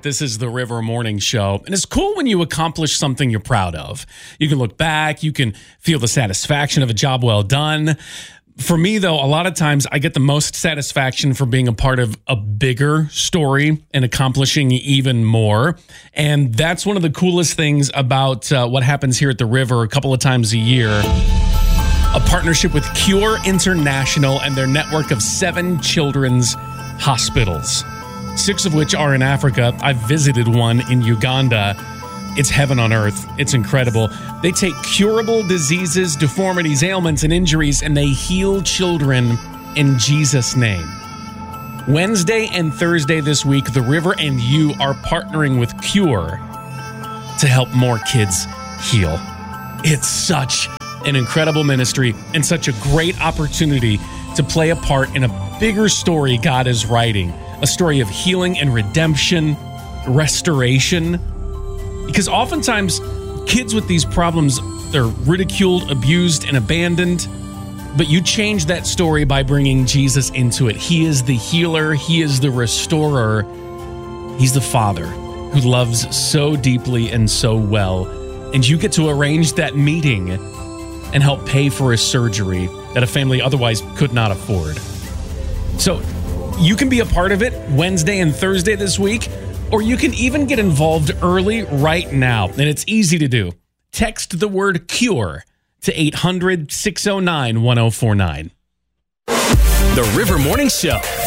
This is the River Morning Show. And it's cool when you accomplish something you're proud of. You can look back, you can feel the satisfaction of a job well done. For me, though, a lot of times I get the most satisfaction for being a part of a bigger story and accomplishing even more. And that's one of the coolest things about what happens here at the River a couple of times a year. A partnership with Cure International and their network of 7 children's hospitals, 6 of which are in Africa. I've visited one in Uganda. It's heaven on earth. It's incredible. They take curable diseases, deformities, ailments, and injuries, and they heal children in Jesus' name. Wednesday and Thursday this week, The River and you are partnering with Cure to help more kids heal. It's such an incredible ministry and such a great opportunity to play a part in a bigger story God is writing, a story of healing and redemption, restoration. Because oftentimes, kids with these problems, they're ridiculed, abused, and abandoned. But you change that story by bringing Jesus into it. He is the healer. He is the restorer. He's the Father who loves so deeply and so well. And you get to arrange that meeting and help pay for a surgery that a family otherwise could not afford. So you can be a part of it Wednesday and Thursday this week, or you can even get involved early right now. And it's easy to do. Text the word CURE to 800-609-1049. The River Morning Show.